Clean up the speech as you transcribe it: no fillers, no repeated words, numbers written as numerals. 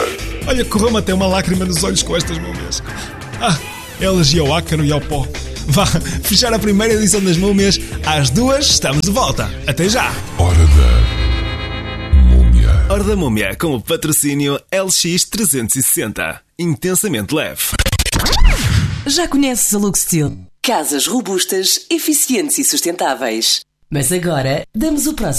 Olha, correu-me até uma lágrima nos olhos com estas múmias. É alergia ao ácaro e ao pó. Vá, fechar a primeira edição das múmias. Às 2 estamos de volta. Até já. Hora da Múmia, com o patrocínio LX360. Intensamente leve. Já conheces a Luxtil? Casas robustas, eficientes e sustentáveis. Mas agora damos o próximo